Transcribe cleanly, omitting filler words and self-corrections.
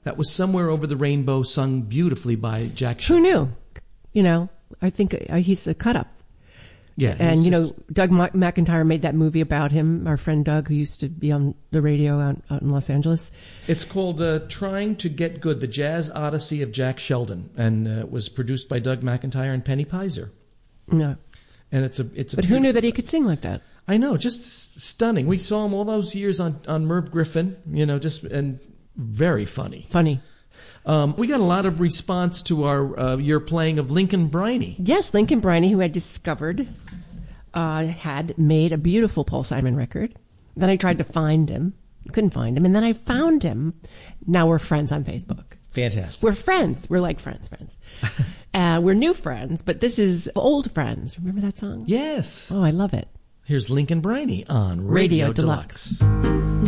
That was Somewhere Over the Rainbow, sung beautifully by Jack Who Sheldon. knew? You know, I think he's a cut-up. Yeah. And, Doug McIntyre made that movie about him, our friend Doug, who used to be on the radio out in Los Angeles. It's called Trying to Get Good, The Jazz Odyssey of Jack Sheldon, and it was produced by Doug McIntyre and Penny Peiser. No. And it's a But who knew that he could sing like that? I know, just stunning. We saw him all those years on Merv Griffin, and very funny. Funny. We got a lot of response to your playing of Lincoln Briney. Yes, Lincoln Briney, who I discovered had made a beautiful Paul Simon record. Then I tried to find him. Couldn't find him. And then I found him. Now we're friends on Facebook. Fantastic. We're friends. We're like friends. We're new friends, but this is old friends. Remember that song? Yes. Oh, I love it. Here's Lincoln Briney on Radio Radio Deluxe. Deluxe.